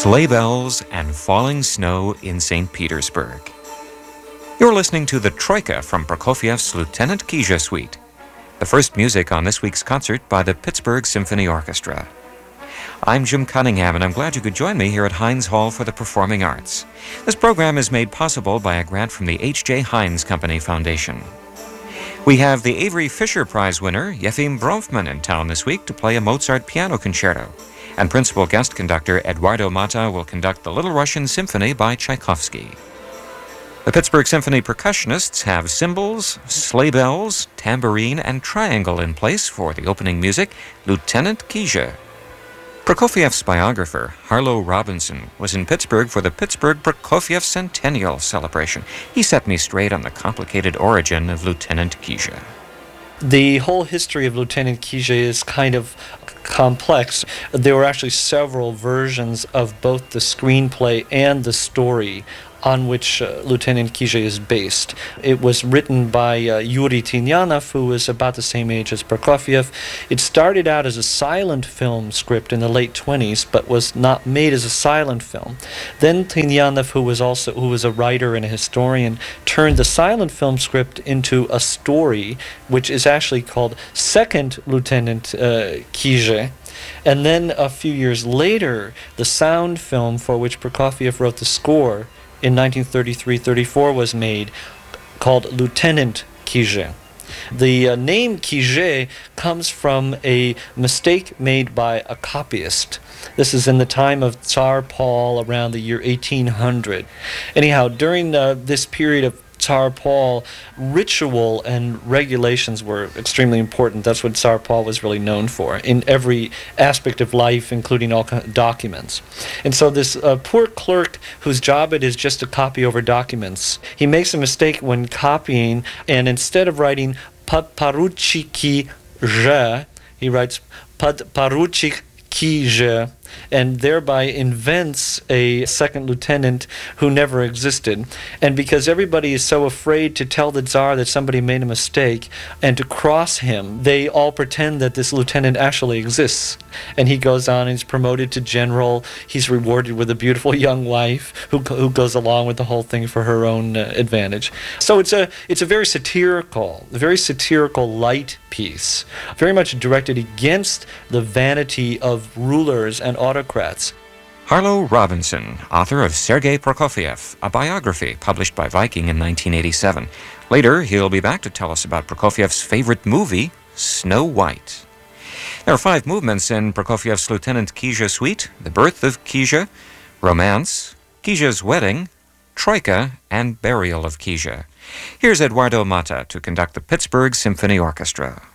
Sleigh bells and falling snow in St. Petersburg. You're listening to the Troika from Prokofiev's Lieutenant Kizha Suite, the first music on this week's concert by the Pittsburgh Symphony Orchestra. I'm Jim Cunningham, and I'm glad you could join me here at Heinz Hall for the Performing Arts. This program is made possible by a grant from the H.J. Heinz Company Foundation. We have the Avery Fisher Prize winner, Yefim Bronfman, in town this week to play a Mozart piano concerto. And principal guest conductor Eduardo Mata will conduct the Little Russian Symphony by Tchaikovsky. The Pittsburgh Symphony percussionists have cymbals, sleigh bells, tambourine, and triangle in place for the opening music, Lieutenant Kizha. Prokofiev's biographer, Harlow Robinson, was in Pittsburgh for the Pittsburgh Prokofiev Centennial celebration. He set me straight on the complicated origin of Lieutenant Kizha. The whole history of Lieutenant Kizha is kind of complex. There were actually several versions of both the screenplay and the story on which Lieutenant Kizha is based. It was written by Yuri Tinyanov, who was about the same age as Prokofiev. It started out as a silent film script in the late 1920s, but was not made as a silent film. Then Tinyanov, who was a writer and a historian, turned the silent film script into a story, which is actually called Second Lieutenant Kizha. And then a few years later, the sound film for which Prokofiev wrote the score in 1933-34 was made, called Lieutenant Kizha. The name Kizha comes from a mistake made by a copyist. This is in the time of Tsar Paul, around the year 1800. Anyhow, during this period of Tsar Paul, ritual and regulations were extremely important. That's what Tsar Paul was really known for in every aspect of life, including all documents. And so this poor clerk, whose job it is just to copy over documents, he makes a mistake when copying, and instead of writing Podporuchiki Zhe, he writes Podporuchik Kizha, and thereby invents a second lieutenant who never existed. And because everybody is so afraid to tell the Tsar that somebody made a mistake and to cross him, they all pretend that this lieutenant actually exists. And he goes on and is promoted to general. He's rewarded with a beautiful young wife who goes along with the whole thing for her own advantage. So it's a very satirical light piece, very much directed against the vanity of rulers and autocrats. Harlow Robinson, author of Sergei Prokofiev, a biography published by Viking in 1987. Later, he'll be back to tell us about Prokofiev's favorite movie, Snow White. There are 5 movements in Prokofiev's Lieutenant Kizha Suite: The Birth of Kizha, Romance, Kizha's Wedding, Troika, and Burial of Kizha. Here's Eduardo Mata to conduct the Pittsburgh Symphony Orchestra.